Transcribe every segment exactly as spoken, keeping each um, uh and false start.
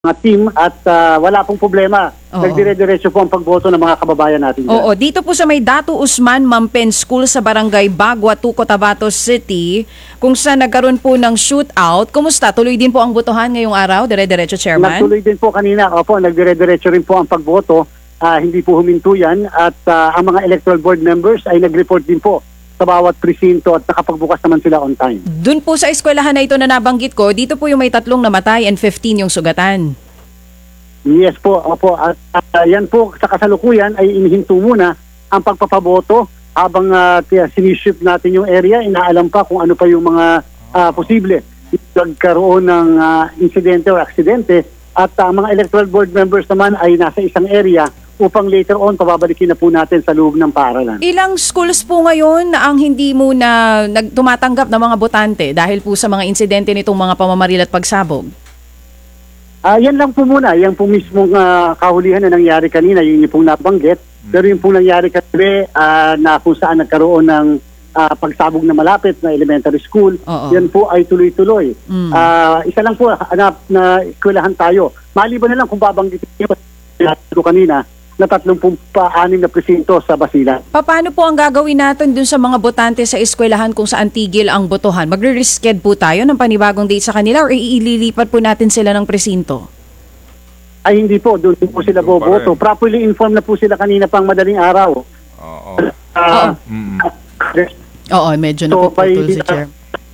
mga team at uh, wala pong problema. Oo. Nagdire-diretso po ang pagboto ng mga kababayan natin dyan. Oo, dito po sa may Datu Usman Mampen School sa Barangay Bagua, Tuco, Cotabato City, kung saan nagkaroon po ng shootout. Kumusta? Tuloy din po ang botohan ngayong araw? Dire-diretso, Chairman? Nagtuloy din po kanina. Opo, nagdire-diretso rin po ang pagboto. Uh, hindi po huminto yan. At uh, ang mga electoral board members ay nag-report din po sa bawat presinto at nakapagbukas naman sila on time. Doon po sa eskwelahan na ito na nabanggit ko, dito po yung may tatlong namatay and fifteen yung sugatan. Yes po, opo. At uh, yan po sa kasalukuyan ay inihinto muna ang pagpapaboto habang uh, sinishoot natin yung area. Inaalam pa kung ano pa yung mga uh, posible nagkaroon ng uh, insidente o aksidente. At uh, mga electoral board members naman ay nasa isang area upang later on pababalikin na po natin sa loob ng paaralan. Ilang schools po ngayon ang hindi muna nagtumatanggap ng mga botante dahil po sa mga insidente nitong mga pamamaril at pagsabog? Ah, uh, yan lang po muna. Yan po mismong uh, kahulihan na nangyari kanina, yun yung pong nabanggit. Pero yung pong nangyari kasi uh, na kung saan nagkaroon ng uh, pagsabog na malapit na elementary school, Oo. yan po ay tuloy-tuloy. Mm. Uh, isa lang po na, na eskwelahan tayo. Maliban na lang kung babanggitin nyo kanina, na tatlong anim na presinto sa Basilan. Paano po ang gagawin natin dun sa mga botante sa eskwelahan kung saan tigil ang botohan? Magre-resched po tayo ng panibagong date sa kanila or iililipat po natin sila ng presinto? Ay hindi po, doon po sila Doon pa boboto. rin. Properly informed na po sila kanina pang madaling araw. Oo. Uh, Mm. Oo, medyo So, napuputol by- si Chair.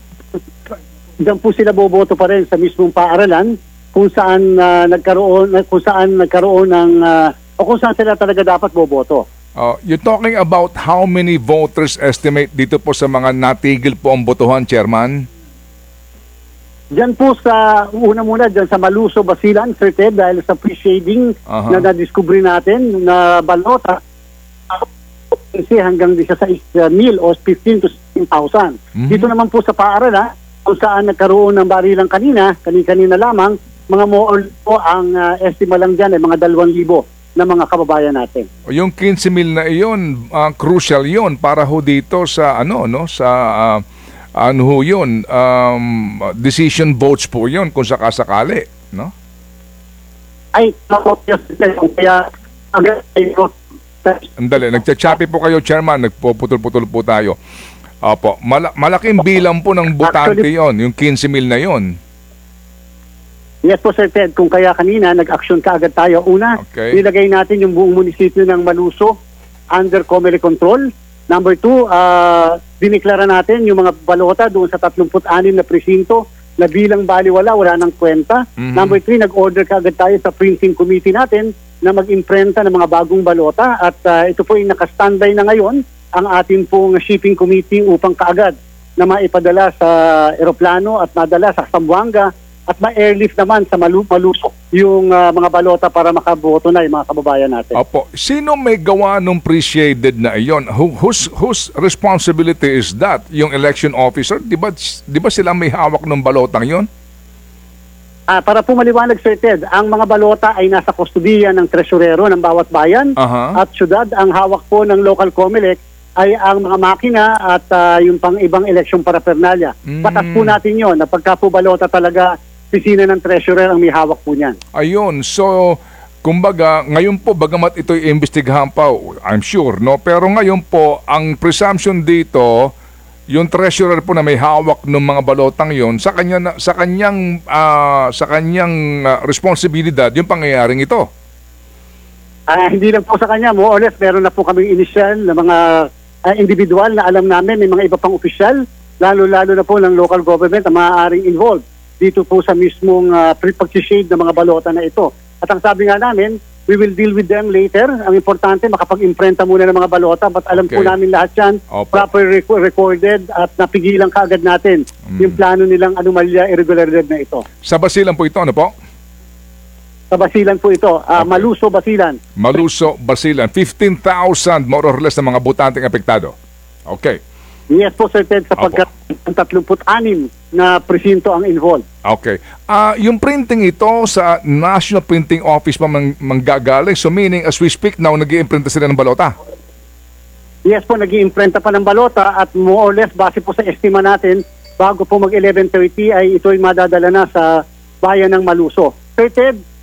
Diyan po sila boboto pa rin sa mismong paaralan kung saan uh, nagkaroon kung saan nagkaroon ng uh, o kung saan sila talaga dapat boboto. Oh, you're talking about how many voters estimate dito po sa mga natigil po ang botohan, Chairman? Diyan po sa, una muna, diyan sa Maluso, Basilan, Sir Ted, dahil sa pre-shading Aha. na na-discover natin na balota, kasi hanggang seventeen mil o fifteen to sixteen thousand. Mhm. Dito naman po sa paaralan, kung saan nagkaroon ng barilang kanina, kanina lamang, mga more po ang uh, estima lang dyan ay mga dalawang libo na mga kababayan natin. O yung fifteen mil na iyon, ah, crucial yon para ho dito sa ano no sa ah, ano ho yun, um, decision votes po yon kung sakasakali, no? Ay, naku, kaya agad tayo. Andali, nagcha-choppy po kayo, Chairman, nagpuputol-putol po tayo. Opo, mala- malaking bilang po ng botante Actually- yon, yung fifteen mil na yon. Yes po, Sir Ted. Kung kaya kanina, nag-action ka agad tayo. Una, Okay. nilagay natin yung buong munisipyo ng Maluso under Comelec control. Number two, uh, diniklara natin yung mga balota doon sa thirty-six na presinto na bilang baliwala, wala nang kwenta. Mhm. Number three, nag-order ka agad tayo sa printing committee natin na mag-imprenta ng mga bagong balota. At uh, ito po yung nakastandby na ngayon ang ating pong shipping committee upang kaagad na maipadala sa eroplano at madala sa Zamboanga at ma-airlift naman sa Malu Malusok yung uh, mga balota para makaboto na yung mga kababayan natin. Opo, sino may gawa nung pre-shaded na iyon? Who, whose, whose responsibility is that? Yung election officer? Di ba, di ba sila may hawak ng balotang yon? Ah, para po maliwanag, Sir Ted, ang mga balota ay nasa kustudiya ng tresurero ng bawat bayan Aha. at syudad. Ang hawak po ng local Comelec ay ang mga makina at uh, yung pang ibang election paraphernalia. Mm. Patas po natin yon na pagka po balota talaga, pisina ng treasurer ang may hawak po niyan. Ayun, so kumbaga, ngayon po bagamat ito'y imbestigahan pa, I'm sure, no? Pero ngayon po, ang presumption dito, yung treasurer po na may hawak ng mga balotang yon, sa kanya na- sa kanyang ah, sa kanyang ah, responsibilidad yung pangyayaring ito. Ah, hindi lang po sa kanya, more or less, meron na po kaming initial na mga ah, individual na alam namin, may mga iba pang opisyal, lalo-lalo na po ng local government na maaaring involved dito po sa mismong uh, pag-shade ng mga balota na ito. At ang sabi nga namin, we will deal with them later. Ang importante, makapag-imprenta muna ng mga balota, but alam po Okay. namin lahat yan, Opo. proper rec- recorded at napigilan kaagad natin Mm. yung plano nilang anomalya, irregularidad na ito. Sa Basilan po ito, ano po? Sa Basilan po ito, ah, Okay. Maluso, Basilan. Maluso, Basilan, fifteen thousand more or less na mga botanteng apektado. Okay. Yes po, Sir Ted, sapagkat ang thirty-six na presinto ang involved. Okay. Ah, yung printing ito sa National Printing Office pa mang, manggagaling. So meaning, as we speak now, nag-i-imprenta sila ng balota. Yes po, nag-iimprenta pa ng balota at more or less, base po sa estima natin, bago po mag eleven thirty ay ito'y madadala na sa bayan ng Maluso. Sir Ted,